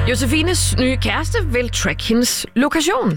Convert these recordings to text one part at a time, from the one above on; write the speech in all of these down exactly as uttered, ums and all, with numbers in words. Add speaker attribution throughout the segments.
Speaker 1: Josefines nye kæreste vil track hendes lokation.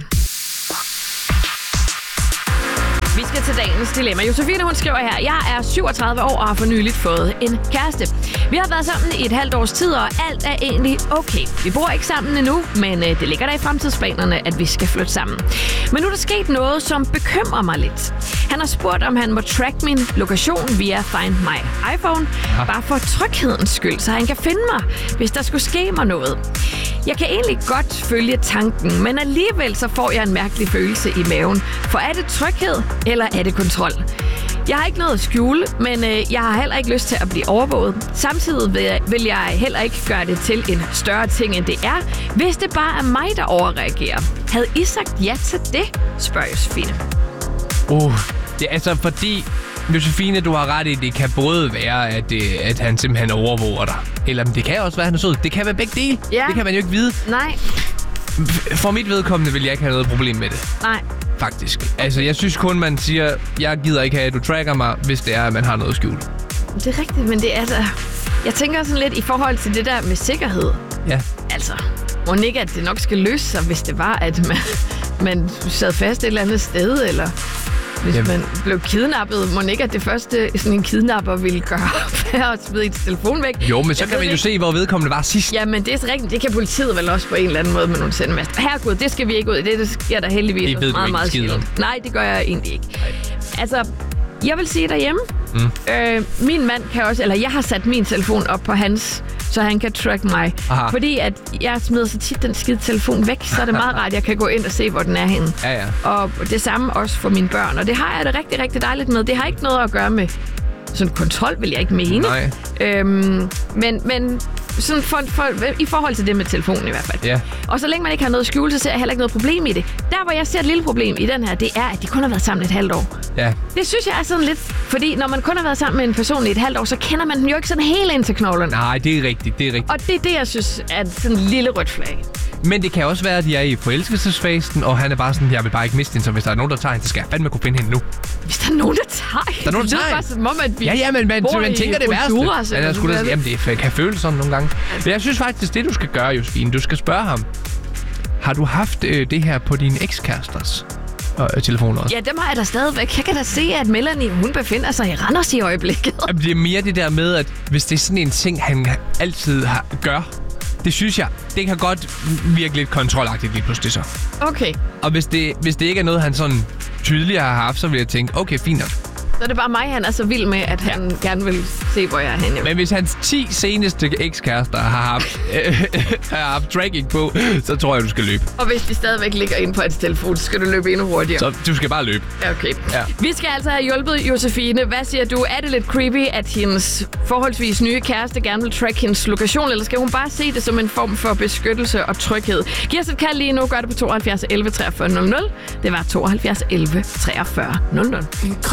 Speaker 1: Vi skal til dagens dilemma. Josefine, hun skriver her: Jeg er syvogtredive år og har for nyligt fået en kæreste. Vi har været sammen i et halvt års tid, og alt er egentlig okay. Vi bor ikke sammen endnu, men øh, det ligger der i fremtidsplanerne, at vi skal flytte sammen. Men nu er der sket noget, som bekymrer mig lidt. Han har spurgt, om han må track min lokation via Find My iPhone, ja. bare for tryghedens skyld, så han kan finde mig, hvis der skulle ske mig noget. Jeg kan egentlig godt følge tanken, men alligevel så får jeg en mærkelig følelse i maven. For er det tryghed, eller er det kontrol? Jeg har ikke noget at skjule, men øh, jeg har heller ikke lyst til at blive overvåget. Samtidig vil jeg, vil jeg heller ikke gøre det til en større ting, end det er, hvis det bare er mig, der overreagerer. Havde I sagt ja til det, spørger Josefine.
Speaker 2: Uh, det er altså fordi, Josefine, du har ret i, det kan både være, at, det, at han simpelthen overvåger dig. Eller det kan også være, at han er sød. Det kan være begge dele.
Speaker 1: Ja.
Speaker 2: Det kan man jo ikke vide.
Speaker 1: Nej.
Speaker 2: For mit vedkommende vil jeg ikke have noget problem med det.
Speaker 1: Nej.
Speaker 2: Faktisk. Altså, jeg synes kun, man siger, jeg gider ikke have, at du tracker mig, hvis det er, at man har noget skjult.
Speaker 1: Det er rigtigt, men det er altså... Jeg tænker sådan lidt i forhold til det der med sikkerhed.
Speaker 2: Ja.
Speaker 1: Altså, må ikke, at det nok skal løse sig, hvis det var, at man, man sad fast et eller andet sted, eller... Hvis Jamen. man blev kidnappet, må ikke, at det første sådan en kidnapper ville gøre, være at smide ens telefon væk.
Speaker 2: Jo, men så jeg kan man jo
Speaker 1: ikke.
Speaker 2: se, hvor vedkommende var sidst.
Speaker 1: Jamen, det er rigtigt. Det kan politiet vel også på en eller anden måde med nogle sendemaster. Herregud, det skal vi ikke ud i. Det, det sker der heldigvis
Speaker 2: det ved
Speaker 1: meget, meget sjældent. Nej, det gør jeg egentlig ikke. Nej. Altså, jeg vil sige derhjemme, mm. øh, min mand kan også, eller jeg har sat min telefon op på hans, så han kan track mig. Aha. Fordi at jeg smider så tit den skide telefon væk, så er det meget rart, at jeg kan gå ind og se, hvor den er henne.
Speaker 2: Ja, ja.
Speaker 1: Og det samme også for mine børn. Og det har jeg det rigtig, rigtig dejligt med. Det har ikke noget at gøre med sådan kontrol, vil jeg ikke mene.
Speaker 2: Nej.
Speaker 1: Øhm, men, men sådan for, for, i forhold til det med telefonen i hvert fald.
Speaker 2: Ja.
Speaker 1: Og så længe man ikke har noget at skjule, så ser jeg heller ikke noget problem i det. Der, hvor jeg ser et lille problem i den her, det er, at de kun har været sammen et halvt år.
Speaker 2: Ja.
Speaker 1: Det synes jeg er sådan lidt, fordi når man kun har været sammen med en person i et halvt år, så kender man den jo ikke sådan helt ind til knoglerne.
Speaker 2: Nej, det er rigtigt, det er rigtigt.
Speaker 1: Og det er det, jeg synes er sådan en lille rødt flag.
Speaker 2: Men det kan også være, at de er i forelskelsesfasen, og han er bare sådan, jeg vil bare ikke miste hende, så hvis der er nogen, der tager hende, så skal jeg fandme kunne finde hende nu.
Speaker 1: Hvis der er nogen, der tager
Speaker 2: Der er nogen, der tager
Speaker 1: bare som om, at vi
Speaker 2: Ja, ja, men man, man tænker det værste. Ja, skulle da, jamen, det kan føles sådan nogle gange. Men jeg synes faktisk, det du skal gøre, Josefine, du skal spørge ham. Har du haft øh, det her på dine ekskæresters øh, telefoner også?
Speaker 1: Ja, dem har jeg da stadigvæk. Jeg kan da se, at Melanie, hun befinder sig i Randers i øjeblikket.
Speaker 2: Jamen, det er mere det der med, at hvis det er sådan en ting, han altid har, gør, det synes jeg, det kan godt virke lidt kontrolagtigt lige pludselig så.
Speaker 1: Okay.
Speaker 2: Og hvis det, hvis det ikke er noget, han sådan tydeligere har haft, så vil jeg tænke, okay, fint nok.
Speaker 1: Så er det bare mig, han er så vild med, at han ja. gerne vil se, hvor jeg er henne.
Speaker 2: Men hvis hans ti seneste ekskærester har haft, øh, har haft tracking på, så tror jeg, du skal løbe.
Speaker 1: Og hvis de stadigvæk ligger inde på hans telefon, så skal du løbe endnu hurtigere.
Speaker 2: Så du skal bare løbe.
Speaker 1: Okay.
Speaker 2: Ja.
Speaker 1: Vi skal altså have hjulpet Josefine. Hvad siger du? Er det lidt creepy, at hendes forholdsvis nye kæreste gerne vil track hendes lokation, eller skal hun bare se det som en form for beskyttelse og tryghed? Giv os et kald lige nu. Gør det på tooghalvfjerds elleve treogfyrre nul nul. Det var tooghalvfjerds elleve treogfyrre nul nul.